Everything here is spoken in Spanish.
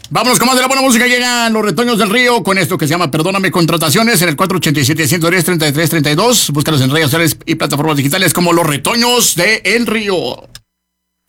Vámonos con más de la buena música. Llegan los Retoños del Río con esto que se llama Perdóname. Contrataciones en el 487-110-3332. Búscalos en redes sociales y plataformas digitales como los Retoños del Río.